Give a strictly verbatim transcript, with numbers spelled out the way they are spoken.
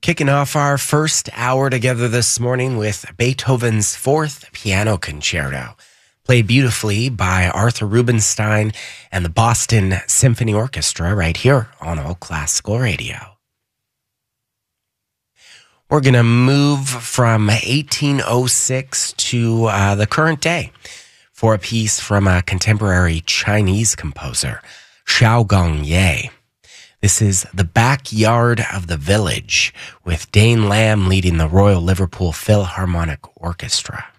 Kicking off our first hour together this morning with Beethoven's Fourth Piano Concerto, played beautifully by Arthur Rubinstein and the Boston Symphony Orchestra right here on All Classical Radio. We're going to move from eighteen oh six to uh, the current day for a piece from a contemporary Chinese composer, Xiao Gongye. This is The Backyard of the Village, with Dane Lamb leading the Royal Liverpool Philharmonic Orchestra.